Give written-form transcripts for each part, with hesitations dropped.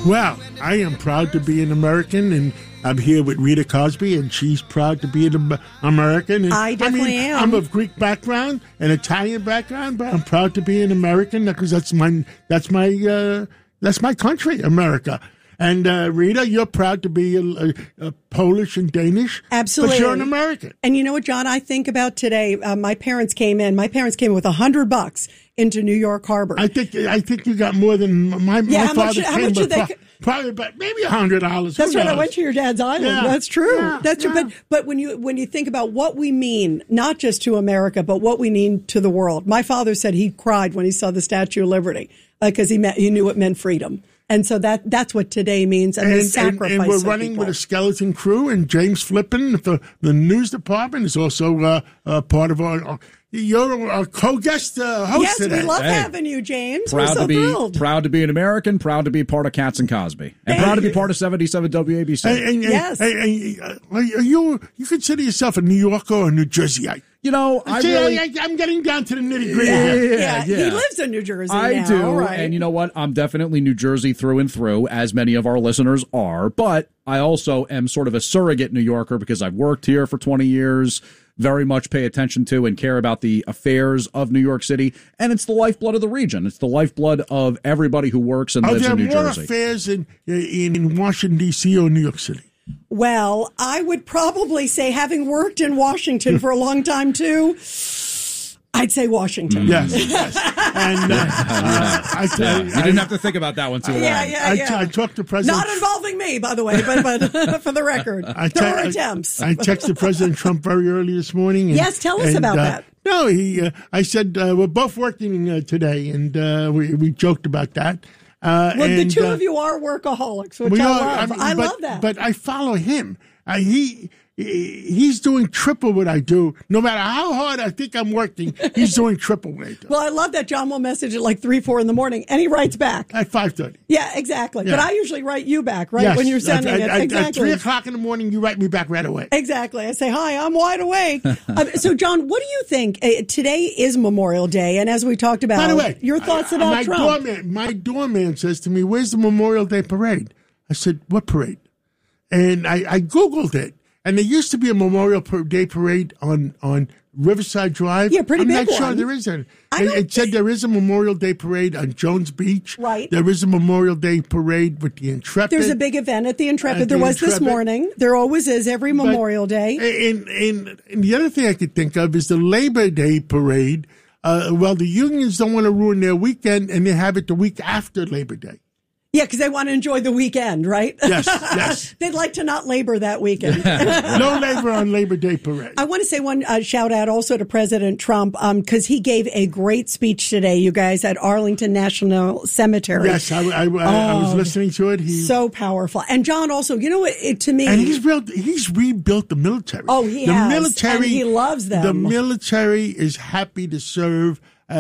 Well, I am proud to be an American, and I'm here with Rita Cosby, and she's proud to be an American. And, I definitely am. I'm of Greek background and Italian background, but I'm proud to be an American because that's my country, America. And Rita, you're proud to be a Polish and Danish. Absolutely. But you're an American. And you know what, John, I think about today, my parents came in with $100 into New York Harbor. I think you got more than my father how came much with. did they... Probably about maybe $100. That's right. I went to your dad's island. Yeah, That's true. Yeah, That's true. But when you think about what we mean, not just to America, but what we mean to the world. My father said he cried when he saw the Statue of Liberty because he knew it meant freedom. And so that's what today means, and the sacrifice. And we're running with a skeleton crew, and James Flippin, the news department, is also part of our. You're our co-guest host today. Yes, we love having you, James. Proud thrilled. Proud to be an American. Proud to be part of Katz and Cosby, and proud to be part of 77 WABC. Yes. You consider yourself a New Yorker or a New Jerseyite? You know, I'm getting down to the nitty-gritty here. Yeah. He lives in New Jersey now. I do, right. and you know what? I'm definitely New Jersey through and through, as many of our listeners are, but I also am sort of a surrogate New Yorker because I've worked here for 20 years, very much pay attention to and care about the affairs of New York City, and it's the lifeblood of the region. It's the lifeblood of everybody who works and lives in New Jersey. Are there more affairs in Washington, D.C. or New York City? Well, I would probably say, having worked in Washington for a long time, too, I'd say Washington. Yes. And, you didn't have to think about that one too long. I talked to President... Not involving me, by the way, but for the record, there were attempts. I texted President Trump very early this morning. Yes, tell us about that. No, I said, we're both working today, and we joked about that. The two of you are workaholics, which I love. I love that. But I follow him. He's doing triple what I do. No matter how hard I think I'm working, he's doing triple what I do. Well, I love that John will message at like 3, 4 in the morning, and he writes back. At 5:30. Yeah, exactly. Yeah. But I usually write you back, right, yes. when you're sending it. Exactly. At 3 o'clock in the morning, you write me back right away. Exactly. I say, hi, I'm wide awake. So, John, what do you think? Today is Memorial Day, and as we talked about, by the way, your thoughts about Trump. My doorman says to me, where's the Memorial Day parade? I said, what parade? And I Googled it. And there used to be a Memorial Day parade on Riverside Drive. Yeah, pretty big one. I'm not sure there isn't. It said there is a Memorial Day parade on Jones Beach. Right. There is a Memorial Day parade with the Intrepid. There's a big event at the Intrepid. There was this morning. There always is every Memorial Day. And the other thing I could think of is the Labor Day parade. The unions don't want to ruin their weekend, and they have it the week after Labor Day. Yeah, because they want to enjoy the weekend, right? Yes. They'd like to not labor that weekend. No labor on Labor Day parade. I want to say one shout out also to President Trump because he gave a great speech today, you guys, at Arlington National Cemetery. Yes, I was listening to it. So powerful. And John also, you know what, to me... And he's rebuilt the military. Oh, he has. And he loves them. The military is happy to serve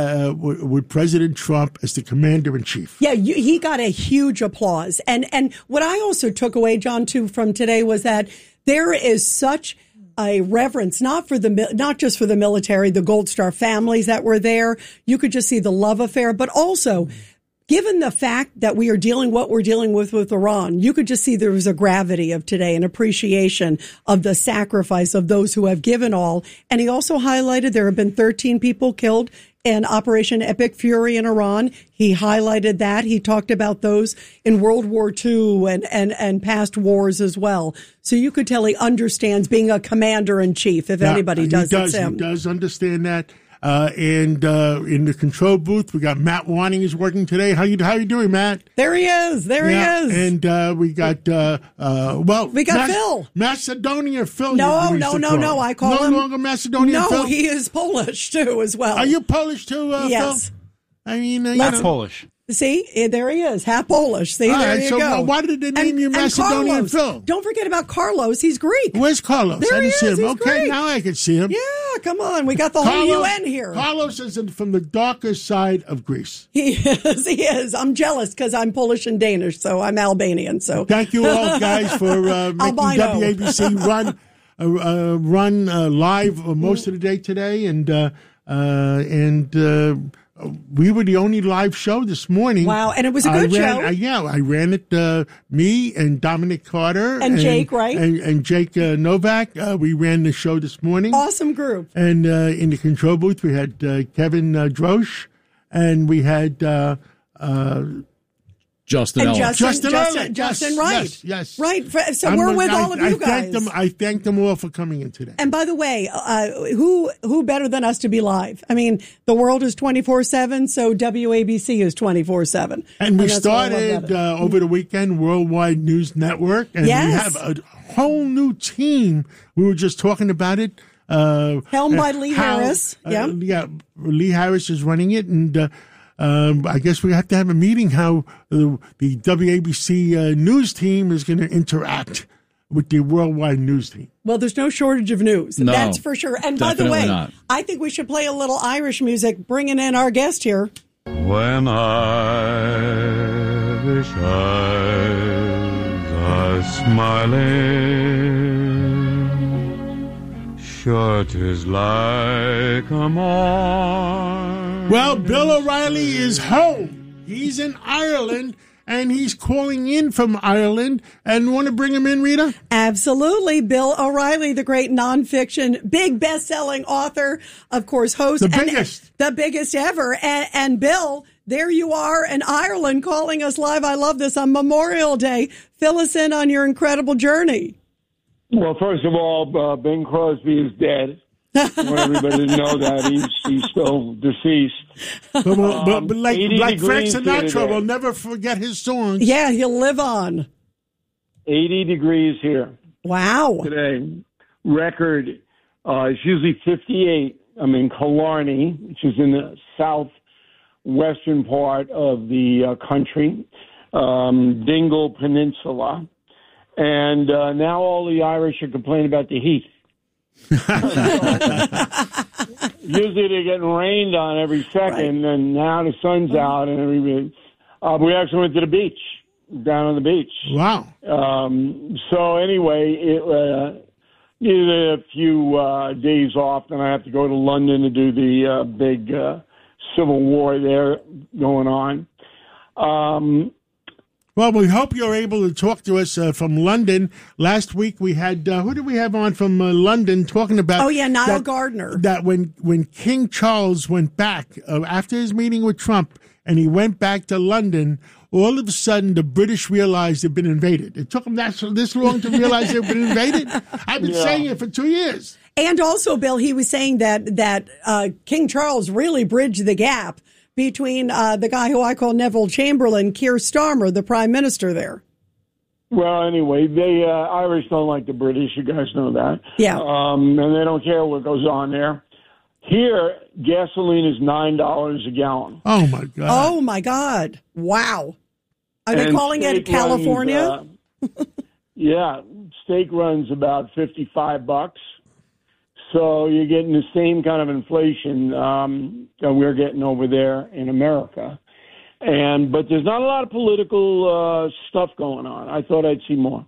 with President Trump as the commander-in-chief. Yeah, he got a huge applause. And what I also took away, John, too, from today was that there is such a reverence, not just for the military, the Gold Star families that were there. You could just see the love affair, but also, given the fact that we are what we're dealing with Iran, you could just see there was a gravity of today, an appreciation of the sacrifice of those who have given all. And he also highlighted there have been 13 people killed in Operation Epic Fury in Iran. He highlighted that. He talked about those in World War II and past wars as well. So you could tell he understands being a commander-in-chief. If anybody does, it's him. He does understand that. And in the control booth, we got Matt Wanning is working today. How you doing, Matt? There he is. There he is. And we got Phil. Macedonia Phil. No. I call him no longer Macedonia Phil. No, he is Polish too, as well. Are you Polish too, yes. Phil? I mean, I'm Polish. See, there he is, half Polish. See, there you go. Why did they name you Macedonian Phil? Don't forget about Carlos. He's Greek. Where's Carlos? There I didn't see him. He's okay, Greek. Now I can see him. Yeah, come on. We got the whole UN here. Carlos is from the darker side of Greece. He is. I'm jealous because I'm Polish and Danish, so I'm Albanian. So thank you all, guys, for making WABC run live most of the day today, and we were the only live show this morning. Wow, and it was a good show. I ran it. Me and Dominic Carter and Jake, right? And Jake Novak. We ran the show this morning. Awesome group. And in the control booth, we had Kevin Drosch, and we had Justin Ellis. Justin, right. Yes. Right. So we're with all of you guys. I thank them all for coming in today. And by the way, who better than us to be live? I mean, the world is 24/7, so WABC is 24/7. And we started over the weekend, Worldwide News Network, and we have a whole new team. We were just talking about it. Helmed by Lee Harris. Lee Harris is running it, and I guess we have to have a meeting how the WABC news team is going to interact with the Worldwide News team. Well, there's no shortage of news. No, that's for sure. And by the way, not. I think we should play a little Irish music, bringing in our guest here. When Irish eyes are smiling, sure 'tis like a morn. Well, Bill O'Reilly is home. He's in Ireland, and he's calling in from Ireland. And want to bring him in, Rita? Absolutely. Bill O'Reilly, the great nonfiction, big best-selling author, of course, host. The biggest ever. And Bill, there you are in Ireland calling us live. I love this on Memorial Day. Fill us in on your incredible journey. Well, first of all, Bing Crosby is dead. I want everybody to know that he's still deceased. But like Frank Sinatra will never forget his songs. Yeah, he'll live on. 80 degrees here. Wow. Today. Record, it's usually 58. I'm in Killarney, which is in the southwestern part of the country, Dingle Peninsula. And now all the Irish are complaining about the heat. Usually they're getting rained on every second, and now the sun's out, and everybody. We actually went to the beach, down on the beach. Wow. So anyway, it needed a few days off, and I have to go to London to do the big civil war there going on. Well, we hope you're able to talk to us from London. Last week we had, who did we have on from London talking about? Oh, yeah, Niall Gardner. That when King Charles went back, after his meeting with Trump, and he went back to London, all of a sudden the British realized they'd been invaded. It took them this long to realize they'd been invaded? I've been saying it for 2 years. And also, Bill, he was saying that King Charles really bridged the gap between the guy who I call Neville Chamberlain, Keir Starmer, the prime minister there. Well, anyway, they Irish don't like the British. You guys know that. Yeah. And they don't care what goes on there. Here, gasoline is $9 a gallon. Oh, my God. Oh, my God. Wow. Are they calling it California? Yeah. Steak runs about $55. So you're getting the same kind of inflation that we're getting over there in America. But there's not a lot of political stuff going on. I thought I'd see more.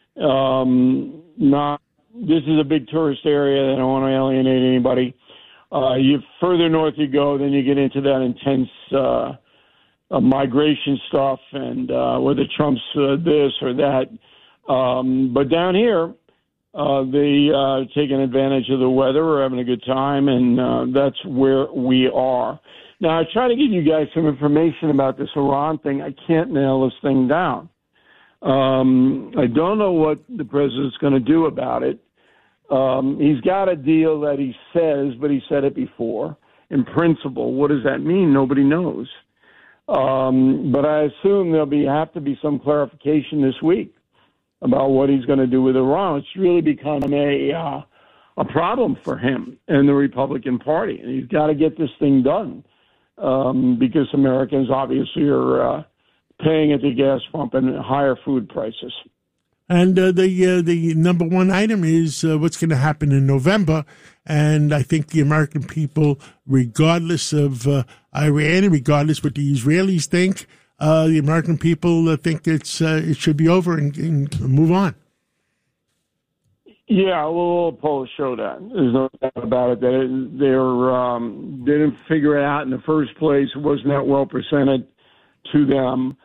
This is a big tourist area. They don't want to alienate anybody. You further north you go, then you get into that intense migration stuff and whether Trump's this or that. But down here, they taking advantage of the weather. We're having a good time, and that's where we are. Now, I try to give you guys some information about this Iran thing. I can't nail this thing down. I don't know what the president's going to do about it. He's got a deal that he says, but he said it before. In principle, what does that mean? Nobody knows. But I assume there'll have to be some clarification this week about what he's going to do with Iran. It's really become a problem for him and the Republican Party, and he's got to get this thing done because Americans obviously are paying at the gas pump and higher food prices. And the number one item is what's going to happen in November. And I think the American people, regardless of Iran, regardless what the Israelis think, the American people think it should be over and move on. Yeah, well, polls show that. There's no doubt about it. That they didn't figure it out in the first place. It wasn't that well presented to them.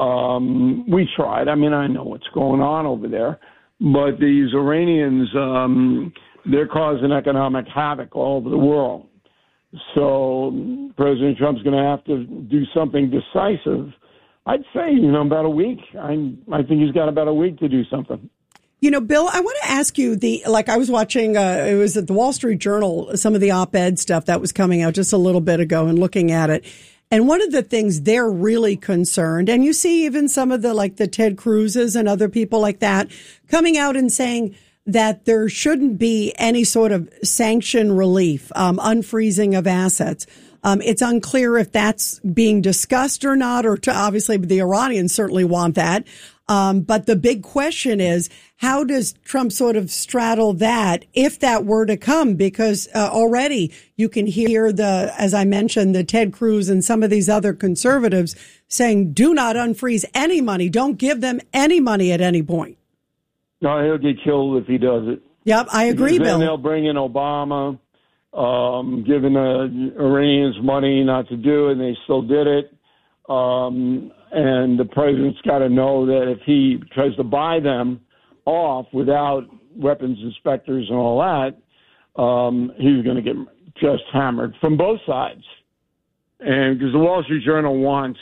We tried. I mean, I know what's going on over there, but these Iranians, they're causing economic havoc all over the world. So President Trump's going to have to do something decisive. I'd say, about a week. I think he's got about a week to do something. Bill, I want to ask you I was watching, it was at the Wall Street Journal, some of the op-ed stuff that was coming out just a little bit ago and looking at it. And one of the things they're really concerned, and you see even some of the Ted Cruz's and other people like that coming out and saying that there shouldn't be any sort of sanction relief, unfreezing of assets. It's unclear if that's being discussed or not, obviously the Iranians certainly want that. But the big question is, how does Trump sort of straddle that if that were to come? Because already you can hear as I mentioned, the Ted Cruz and some of these other conservatives saying, do not unfreeze any money. Don't give them any money at any point. No, he'll get killed if he does it. Yep, I agree, Bill. Then they'll bring in Obama, giving the Iranians money not to do it, and they still did it. And the president's got to know that if he tries to buy them off without weapons inspectors and all that, he's going to get just hammered from both sides. And because the Wall Street Journal wants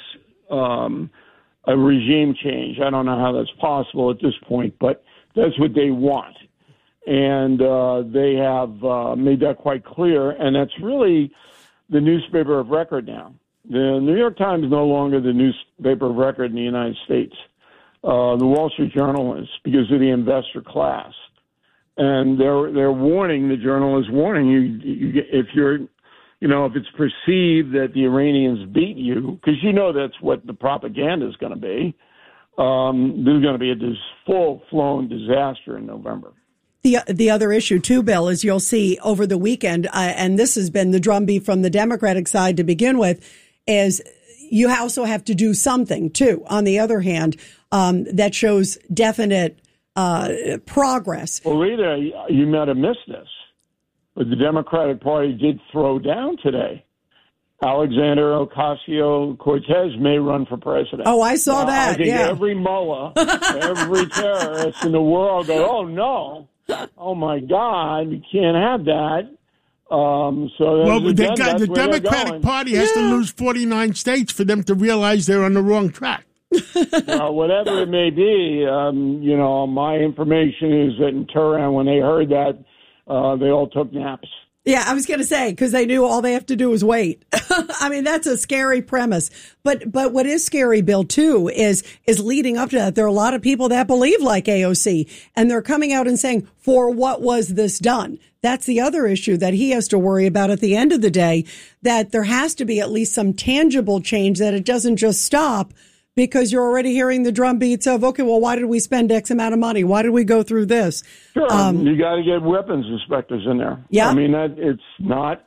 a regime change. I don't know how that's possible at this point, but that's what they want. And they have made that quite clear, and that's really the newspaper of record now. The New York Times is no longer the newspaper of record in the United States. The Wall Street Journal is, because of the investor class. And they're warning, the journal is warning you if it's perceived that the Iranians beat you, because that's what the propaganda is going to be, there's going to be a full-blown disaster in November. The other issue, too, Bill, is you'll see over the weekend, and this has been the drumbeat from the Democratic side to begin with, is you also have to do something, too, on the other hand, that shows definite progress. Well, Rita, you might have missed this, but the Democratic Party did throw down today. Alexander Ocasio-Cortez may run for president. Oh, I saw that, I think every mullah, every terrorist in the world go, oh, no. Oh, my God, we can't have that. The Democratic Party has to lose 49 states for them to realize they're on the wrong track. Whatever it may be, my information is that in Tehran, when they heard that, they all took naps. Yeah, I was going to say, because they knew all they have to do is wait. I mean, that's a scary premise. But what is scary, Bill, too, is leading up to that, there are a lot of people that believe like AOC, and they're coming out and saying, for what was this done? That's the other issue that he has to worry about at the end of the day, that there has to be at least some tangible change, that it doesn't just stop because you're already hearing the drum beats of, okay, well, why did we spend X amount of money? Why did we go through this? Sure, you got to get weapons inspectors in there. Yeah. I mean, it's not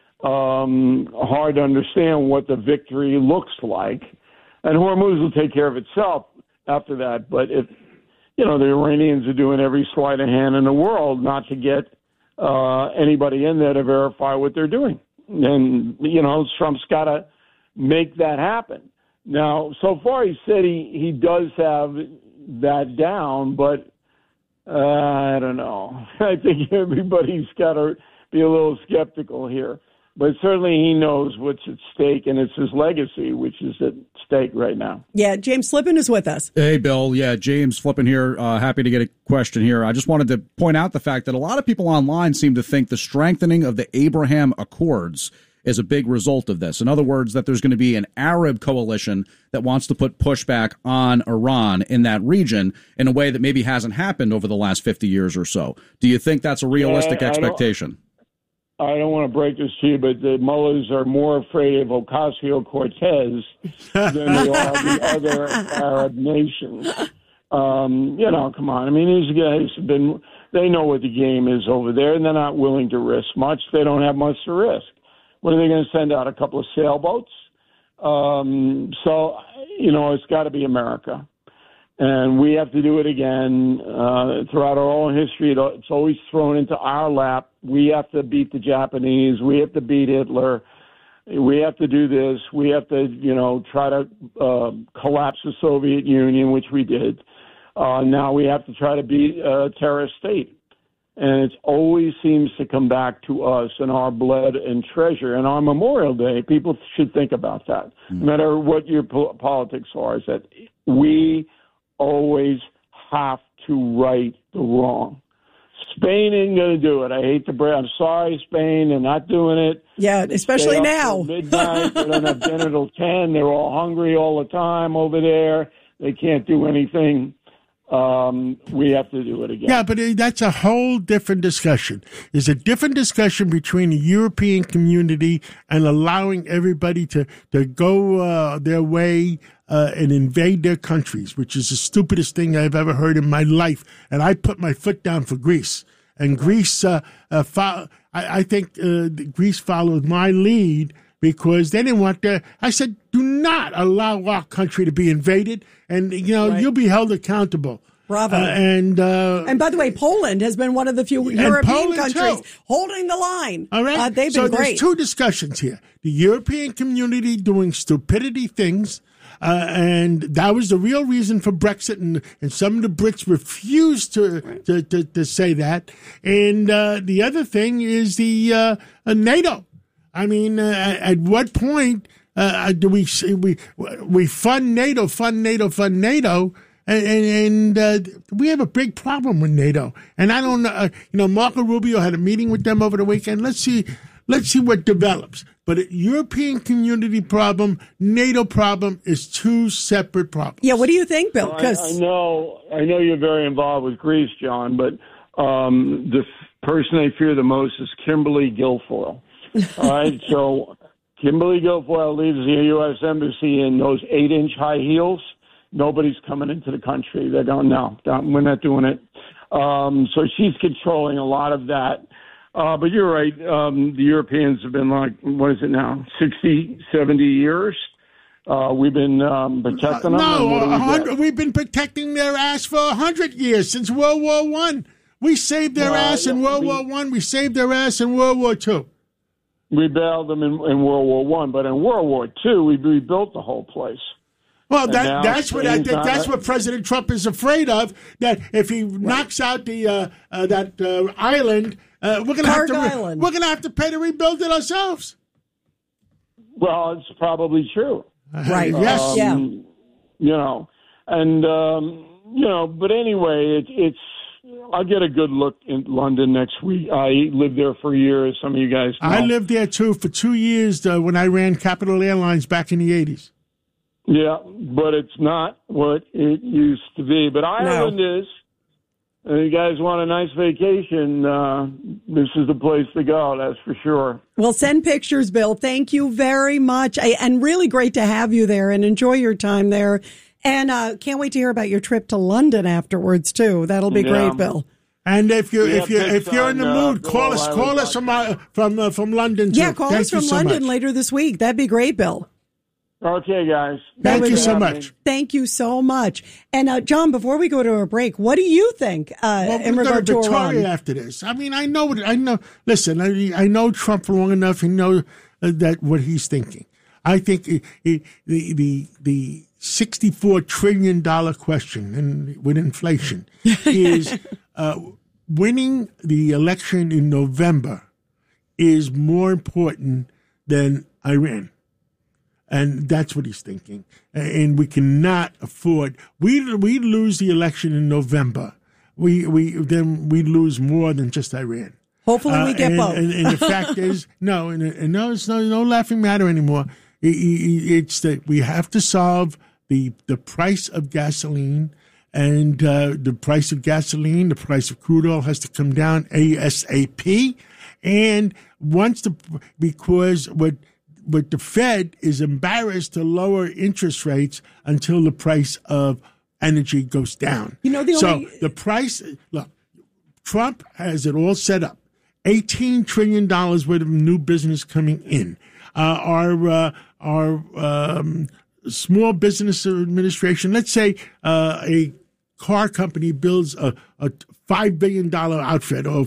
hard to understand what the victory looks like. And Hormuz will take care of itself after that. But if, the Iranians are doing every sleight of hand in the world not to get anybody in there to verify what they're doing. And, Trump's got to make that happen. Now, so far he said he does have that down, but I don't know. I think everybody's got to be a little skeptical here. But certainly he knows what's at stake, and it's his legacy, which is at stake right now. Yeah, James Flippin is with us. Hey, Bill. Yeah, James Flippin here. Happy to get a question here. I just wanted to point out the fact that a lot of people online seem to think the strengthening of the Abraham Accords is a big result of this. In other words, that there's going to be an Arab coalition that wants to put pushback on Iran in that region in a way that maybe hasn't happened over the last 50 years or so. Do you think that's a realistic expectation? I don't want to break this to you, but the mullahs are more afraid of Ocasio-Cortez than they are the other Arab nations. Come on. I mean, these guys they know what the game is over there, and they're not willing to risk much. They don't have much to risk. What are they going to send out? A couple of sailboats? It's got to be America. And we have to do it again. Throughout our own history, it's always thrown into our lap. We have to beat the Japanese. We have to beat Hitler. We have to do this. We have to, try to collapse the Soviet Union, which we did. Now we have to try to beat a terrorist state. And it always seems to come back to us and our blood and treasure. And on Memorial Day, people should think about that. No matter what your politics are, is that we always have to right the wrong. Spain ain't going to do it. I hate to break. I'm sorry, Spain. They're not doing it. Yeah, especially now. Midnight. They don't have dinner till 10. They're all hungry all the time over there. They can't do anything. We have to do it again. Yeah, but that's a whole different discussion. There's a different discussion between the European community and allowing everybody to go their way and invade their countries, which is the stupidest thing I've ever heard in my life. And I put my foot down for Greece. And Greece, I think Greece followed my lead because they didn't want I said, do not allow our country to be invaded, and right. You'll be held accountable. Bravo. And by the way, Poland has been one of the few European countries holding the line. All right. They've been great. There's two discussions here. The European community doing stupidity things, and that was the real reason for Brexit, and some of the Brits refused to say that. And the other thing is the NATO. I mean, at what point do we fund NATO, and we have a big problem with NATO. And I don't know, Marco Rubio had a meeting with them over the weekend. Let's see what develops. But a European community problem, NATO problem is two separate problems. Yeah, what do you think, Bill? I know you're very involved with Greece, John, but the person I fear the most is Kimberly Guilfoyle. All right, so Kimberly Guilfoyle leaves the U.S. Embassy in those 8-inch high heels. Nobody's coming into the country. They're going, no, we're not doing it. So she's controlling a lot of that. But you're right. The Europeans have been like, what is it now, 60, 70 years? We've been protecting them. No, we've been protecting their ass for 100 years, since World War I. We saved their ass in World War I. We saved their ass in World War II. We bailed them in World War I, but in World War II, we rebuilt the whole place. Well, that's what I think. That's what President Trump is afraid of. That if he knocks out the that island, we're going to have to pay to rebuild it ourselves. Well, it's probably true. Right. Yes. Yeah. But anyway, it's. I'll get a good look in London next week. I lived there for years. Some of you guys know. I lived there, too, for 2 years when I ran Capital Airlines back in the 80s. Yeah, but it's not what it used to be. But Ireland is. And you guys want a nice vacation, this is the place to go, that's for sure. Well, send pictures, Bill. Thank you very much. And really great to have you there, and enjoy your time there. And can't wait to hear about your trip to London afterwards too. That'll be great, Bill. And if you're in the mood, call us from London too. Yeah, call us from London later this week. That'd be great, Bill. Okay, guys. Thank you so much. Thank you so much. And John, before we go to a break, what do you think in regard to Iran? After this, I mean, I know. Listen, I know Trump long enough to know that what he's thinking. I think the $64 trillion question, and with inflation, is winning the election in November is more important than Iran. And that's what he's thinking. And we cannot afford. We lose the election in November. We lose more than just Iran. Hopefully we get both. And the fact is, it's no laughing matter anymore. It's that we have to solve the price of gasoline, and the price of gasoline, the price of crude oil has to come down ASAP. And because what the Fed is embarrassed to lower interest rates until the price of energy goes down. The price, look, Trump has it all set up. $18 trillion worth of new business coming in. Our Small Business Administration. Let's say a car company builds a $5 billion outfit or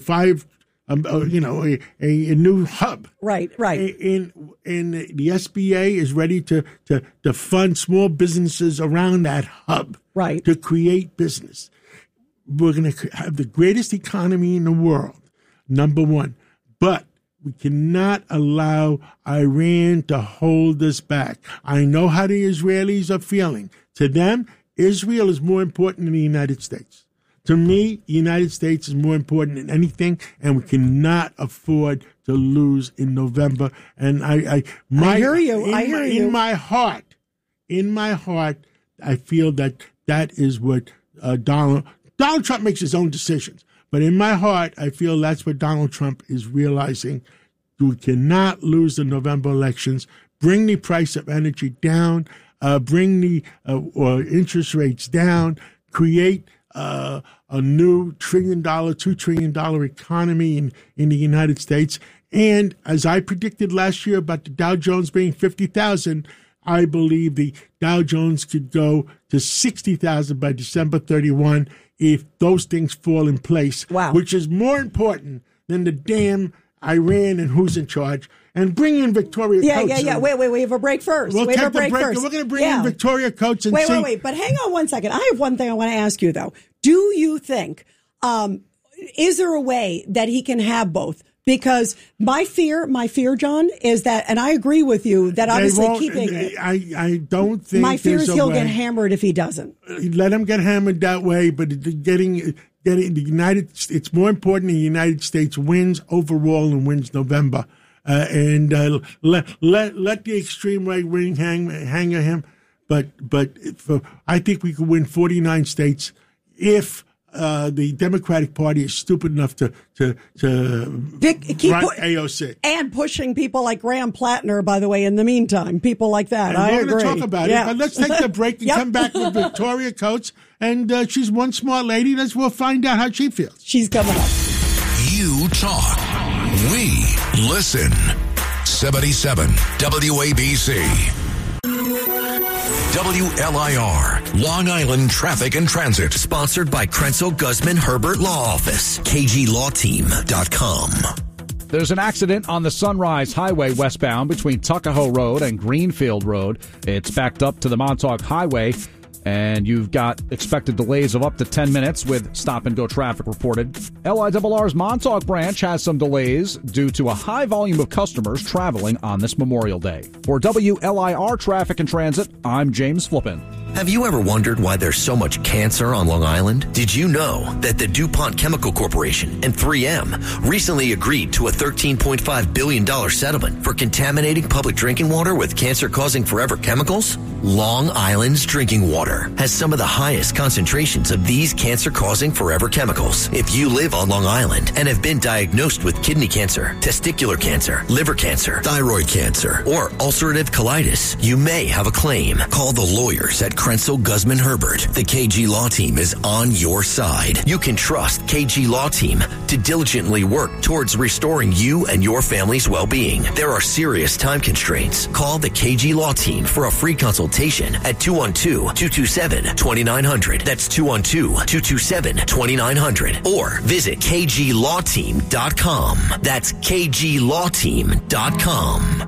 a new hub. Right. And the SBA is ready to fund small businesses around that hub. Right. To create business. We're going to have the greatest economy in the world, number one. But we cannot allow Iran to hold us back. I know how the Israelis are feeling. To them, Israel is more important than the United States. To me, the United States is more important than anything, and we cannot afford to lose in November. And I hear you. In my heart, I feel that is what Donald Trump makes his own decisions. But in my heart, I feel that's what Donald Trump is realizing. We cannot lose the November elections. Bring the price of energy down. Bring the interest rates down. Create a new $1 trillion, $2 trillion economy in the United States. And as I predicted last year about the Dow Jones being 50,000, I believe the Dow Jones could go to 60,000 by December 31 if those things fall in place. Wow. Which is more important than the damn Iran and who's in charge. And bring in Victoria Coates. Yeah. Wait. We have a break first. We'll we have take a break break. first. We're going to bring in Victoria Coates and see. Wait. But hang on one second. I have one thing I want to ask you, though. Do you think, is there a way that he can have both? Because my fear, John, is that, and I agree with you, that obviously keeping it. I don't think my fear is he'll get hammered if he doesn't. Let him get hammered that way, but getting the United States, it's more important the United States wins overall and wins November. And let the extreme right wing hang him, but I think we could win 49 states if the Democratic Party is stupid enough to run AOC and pushing people like Graham Plattner. By the way, in the meantime, people like that. And I we're agree. going to talk about it, but let's take the break and come back with Victoria Coates. And she's one smart lady. We'll find out how she feels. She's coming up. You talk. We listen. 77 WABC. WLIR, Long Island Traffic and Transit. Sponsored by Krenzel Guzman Herbert Law Office. KGLawTeam.com. There's an accident on the Sunrise Highway westbound between Tuckahoe Road and Greenfield Road. It's backed up to the Montauk Highway, and you've got expected delays of up to 10 minutes with stop-and-go traffic reported. LIRR's Montauk branch has some delays due to a high volume of customers traveling on this Memorial Day. For WLIR Traffic and Transit, I'm James Flippin. Have you ever wondered why there's so much cancer on Long Island? Did you know that the DuPont Chemical Corporation and 3M recently agreed to a $13.5 billion settlement for contaminating public drinking water with cancer-causing forever chemicals? Long Island's drinking water has some of the highest concentrations of these cancer-causing forever chemicals. If you live on Long Island and have been diagnosed with kidney cancer, testicular cancer, liver cancer, thyroid cancer, or ulcerative colitis, you may have a claim. Call the lawyers at Krenzel Guzman Herbert. The KG Law Team is on your side. You can trust KG Law Team to diligently work towards restoring you and your family's well-being. There are serious time constraints. Call the KG Law Team for a free consultation at 212-227-2900. That's 212-227-2900. Or visit KGLawTeam.com. That's KGLawTeam.com.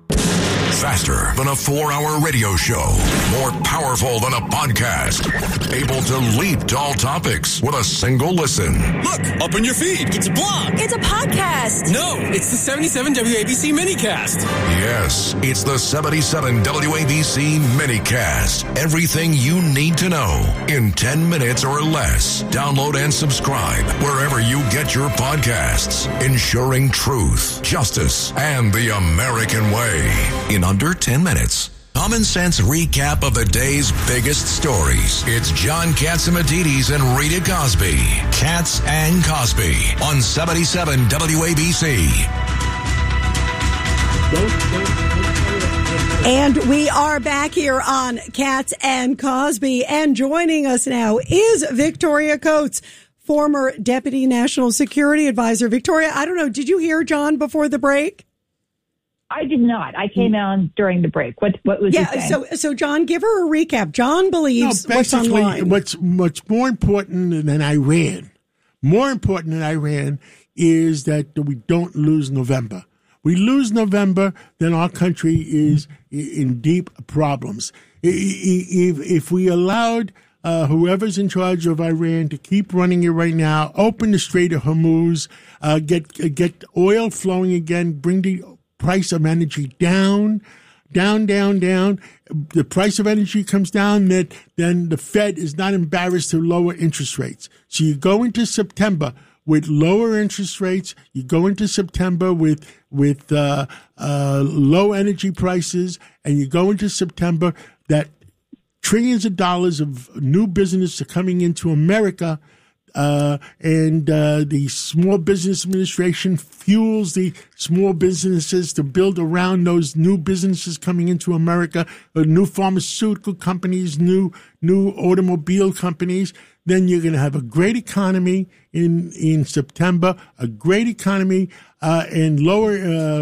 Faster than a 4-hour radio show. More powerful than a podcast. Able to leap to all topics with a single listen. Look, up in your feed. It's a blog. It's a podcast. No, it's the 77 WABC minicast. Yes, it's the 77 WABC minicast. Everything you need to know in 10 minutes or less. Download and subscribe wherever you get your podcasts. Ensuring truth, justice, and the American way in under 10 minutes. Common sense recap of the day's biggest stories. It's John Catsimatidis and Rita Cosby. Cats and Cosby on 77 WABC. And we are back here on Cats and Cosby. And joining us now is Victoria Coates, former Deputy National Security Advisor. Victoria, I don't know, did you hear John before the break? I did not. I came on during the break. What was he saying? So John, give her a recap. John believes what's online. What's more important than Iran, is that we don't lose November. We lose November, then our country is in deep problems. If we allowed whoever's in charge of Iran to keep running it right now, open the Strait of Hormuz, get oil flowing again, bring the price of energy down. The price of energy comes down, then the Fed is not embarrassed to lower interest rates. So you go into September with lower interest rates. You go into September with low energy prices, and you go into September that trillions of dollars of new business are coming into America, and the Small Business Administration fuels the small businesses to build around those new businesses coming into America, new pharmaceutical companies, new automobile companies. Then you're going to have a great economy in September, a great economy, and lower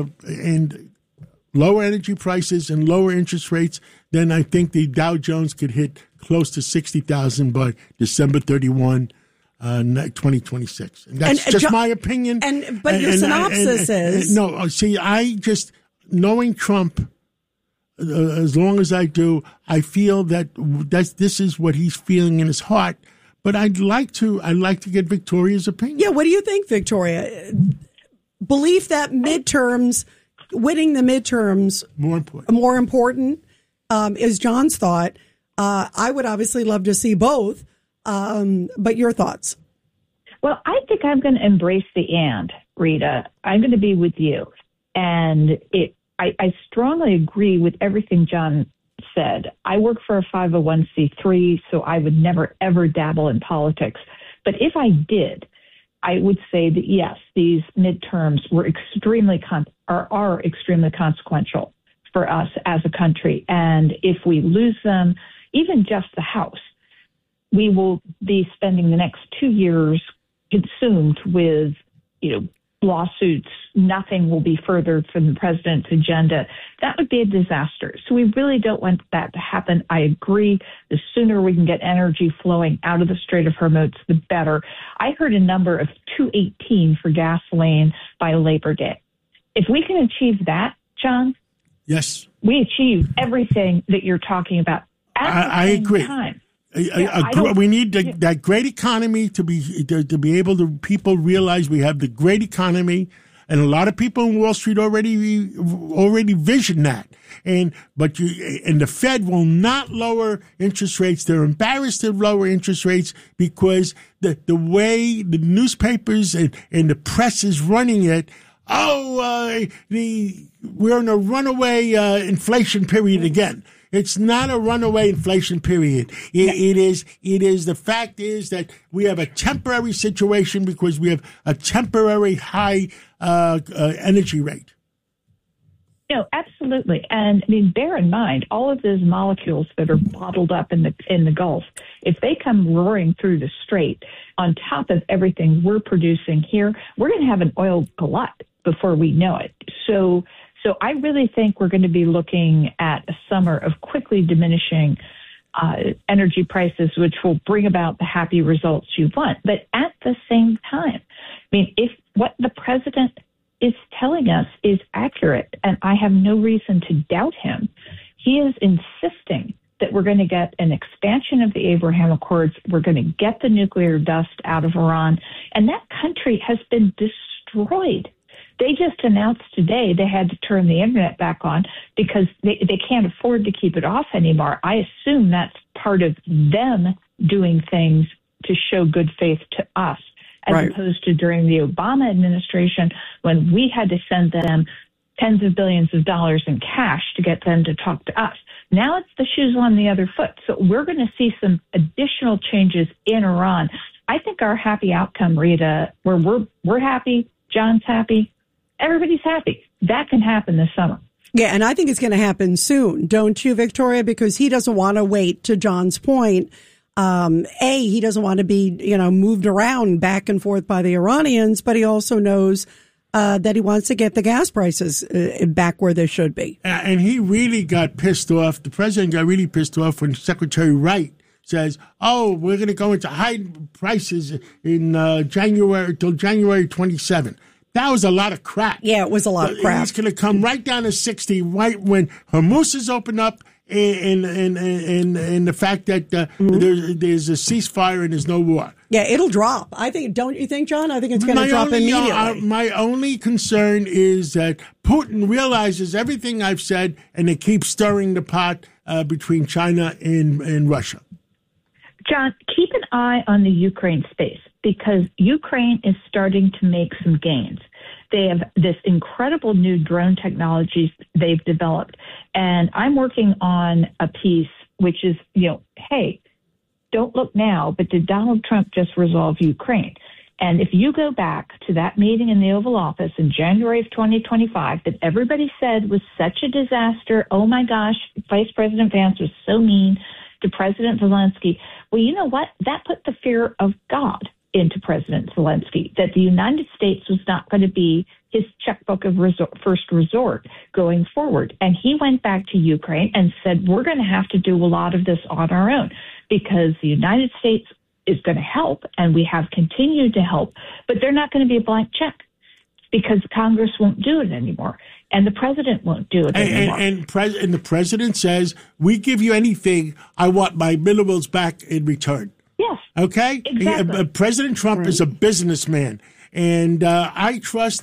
energy prices and lower interest rates. Then I think the Dow Jones could hit close to 60,000 by December 31. 2026. And that's just my opinion. But your synopsis is... No, see, I just, knowing Trump, as long as I do, I feel that this is what he's feeling in his heart. But I'd like to get Victoria's opinion. Yeah, what do you think, Victoria? Belief that winning the midterms... More important is John's thought. I would obviously love to see both. But your thoughts? Well, I think I'm going to embrace the and, Rita. I'm going to be with you. And I strongly agree with everything John said. I work for a 501c3, so I would never, ever dabble in politics. But if I did, I would say that, yes, these midterms were are extremely consequential for us as a country. And if we lose them, even just the House, we will be spending the next 2 years consumed with, lawsuits. Nothing will be furthered from the president's agenda. That would be a disaster. So we really don't want that to happen. I agree. The sooner we can get energy flowing out of the Strait of Hormuz, the better. I heard a number of $2.18 for gasoline by Labor Day. If we can achieve that, John, yes, we achieve everything that you're talking about. I agree. Time. We need that great economy to be able to people realize we have the great economy, and a lot of people in Wall Street already vision that. But the Fed will not lower interest rates. They're embarrassed to lower interest rates because the way the newspapers and the press is running it. We're in a runaway inflation period again. It's not a runaway inflation period. It is. The fact is that we have a temporary situation because we have a temporary high energy rate. No, absolutely. And I mean, bear in mind, all of those molecules that are bottled up in the Gulf, if they come roaring through the Strait, on top of everything we're producing here, we're going to have an oil glut before we know it. So I really think we're going to be looking at a summer of quickly diminishing energy prices, which will bring about the happy results you want. But at the same time, I mean, if what the president is telling us is accurate, and I have no reason to doubt him, he is insisting that we're going to get an expansion of the Abraham Accords. We're going to get the nuclear dust out of Iran. And that country has been destroyed. They just announced today they had to turn the internet back on because they can't afford to keep it off anymore. I assume that's part of them doing things to show good faith to us, as opposed to during the Obama administration when we had to send them tens of billions of dollars in cash to get them to talk to us. Now it's the shoes on the other foot. So we're going to see some additional changes in Iran. I think our happy outcome, Rita, where we're happy, John's happy, everybody's happy. That can happen this summer. Yeah, and I think it's going to happen soon, don't you, Victoria? Because he doesn't want to wait, to John's point. He doesn't want to be, moved around back and forth by the Iranians, but he also knows that he wants to get the gas prices back where they should be. And he really got pissed off. The president got really pissed off when Secretary Wright says, "Oh, we're going to go into high prices in January till January 27." That was a lot of crap. Yeah, it was a lot of crap. He's going to come right down to 60 right when Hormuz is open up, and the fact that there's a ceasefire and there's no war. Yeah, it'll drop. I think. Don't you think, John? I think it's going to drop immediately. My only concern is that Putin realizes everything I've said, and they keep stirring the pot between China and Russia. John, keep an eye on the Ukraine space because Ukraine is starting to make some gains. They have this incredible new drone technologies they've developed. And I'm working on a piece which is, hey, don't look now, but did Donald Trump just resolve Ukraine? And if you go back to that meeting in the Oval Office in January of 2025 that everybody said was such a disaster, oh my gosh, Vice President Vance was so mean to President Zelensky. Well, you know what? That put the fear of God into President Zelensky, that the United States was not going to be his checkbook of first resort going forward. And he went back to Ukraine and said, we're going to have to do a lot of this on our own because the United States is going to help, and we have continued to help, but they're not going to be a blank check because Congress won't do it anymore. And the president won't do it anymore. And the president says, we give you anything, I want my minerals back in return. Yes. Okay? Exactly. President Trump is a businessman. And I trust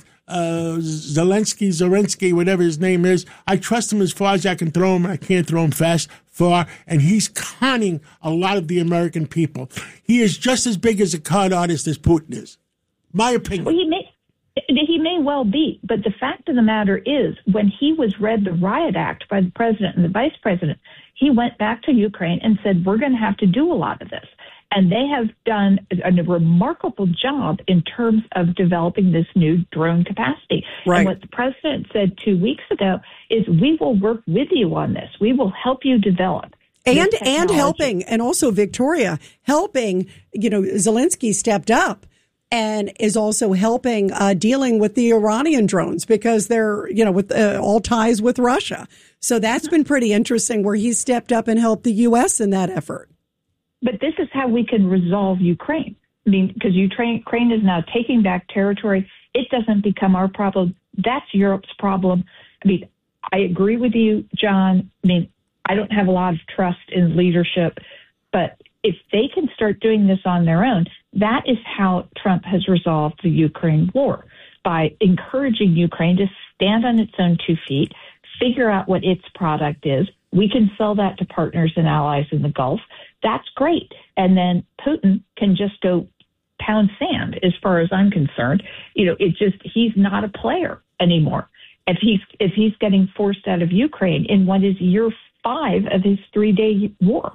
Zelensky, whatever his name is. I trust him as far as I can throw him. I can't throw him far. And he's conning a lot of the American people. He is just as big as a con artist as Putin is. My opinion. Well, he may well be, but the fact of the matter is, when he was read the Riot Act by the president and the vice president, he went back to Ukraine and said, we're going to have to do a lot of this. And they have done a remarkable job in terms of developing this new drone capacity. Right. And what the president said 2 weeks ago is, we will work with you on this. We will help you develop. And helping, and also Victoria, helping, Zelensky stepped up and is also helping dealing with the Iranian drones because they're, with all ties with Russia. So that's been pretty interesting where he stepped up and helped the U.S. in that effort. But this is how we can resolve Ukraine. I mean, because Ukraine is now taking back territory. It doesn't become our problem. That's Europe's problem. I mean, I agree with you, John. I mean, I don't have a lot of trust in leadership, but if they can start doing this on their own, that is how Trump has resolved the Ukraine war, by encouraging Ukraine to stand on its own 2 feet, figure out what its product is. We can sell that to partners and allies in the Gulf. That's great. And then Putin can just go pound sand, as far as I'm concerned. He's not a player anymore. If he's getting forced out of Ukraine in what is year 5 of his 3-day war.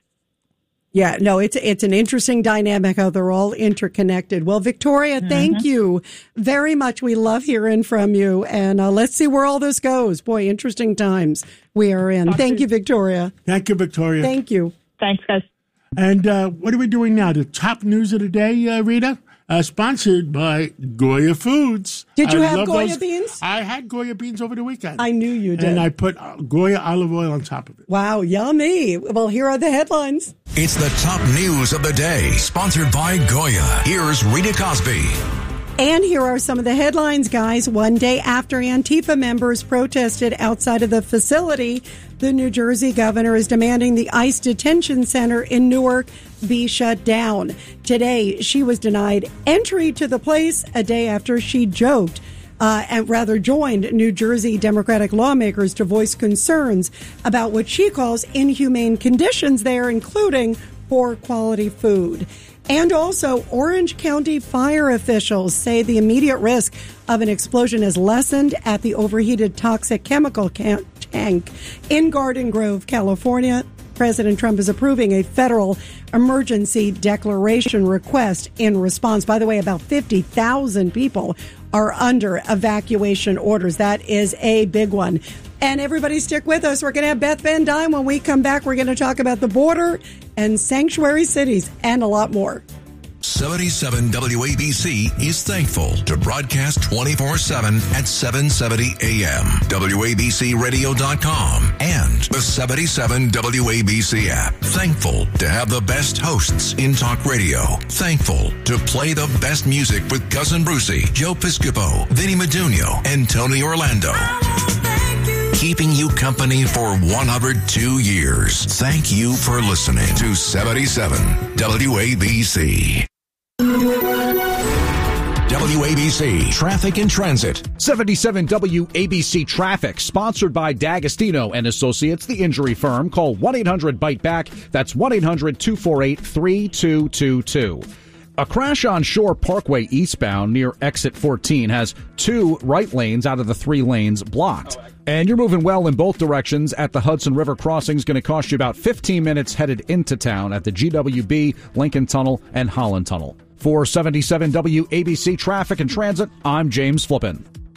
Yeah, no, it's an interesting dynamic how they're all interconnected. Well, Victoria, thank you very much. We love hearing from you, and let's see where all this goes. Boy, interesting times we are in. Thank you, Victoria. Thank you, Victoria. Thank you. Thanks, guys. And what are we doing now? The top news of the day, Rita? Sponsored by Goya Foods. Did you have Goya beans? I had Goya beans over the weekend. I knew you did. And I put Goya olive oil on top of it. Wow, yummy. Well, here are the headlines. It's the top news of the day, sponsored by Goya. Here's Rita Cosby. And here are some of the headlines, guys. One day after Antifa members protested outside of the facility, the New Jersey governor is demanding the ICE detention center in Newark be shut down. Today, she was denied entry to the place a day after she joined New Jersey Democratic lawmakers to voice concerns about what she calls inhumane conditions there, including poor quality food. And also, Orange County fire officials say the immediate risk of an explosion has lessened at the overheated toxic chemical tank in Garden Grove, California. President Trump is approving a federal emergency declaration request in response. By the way, about 50,000 people are under evacuation orders. That is a big one. And everybody stick with us. We're going to have Beth Van Dyne. When we come back, we're going to talk about the border and sanctuary cities and a lot more. 77 WABC is thankful to broadcast 24/7 at 770 AM, WABCRadio.com, and the 77 WABC app. Thankful to have the best hosts in talk radio. Thankful to play the best music with Cousin Brucey, Joe Piscopo, Vinny Medugno, and Tony Orlando. Keeping you company for 102 years. Thank you for listening to 77 WABC. WABC Traffic and Transit. 77 WABC Traffic, sponsored by D'Agostino and Associates, the injury firm. Call 1-800-BITE-BACK. That's 1-800-248-3222. A crash on Shore Parkway eastbound near exit 14 has 2 right lanes out of the 3 lanes blocked. And you're moving well in both directions at the Hudson River crossing. Is going to cost you about 15 minutes headed into town at the GWB, Lincoln Tunnel, and Holland Tunnel. For 77 WABC Traffic and Transit, I'm James Flippin.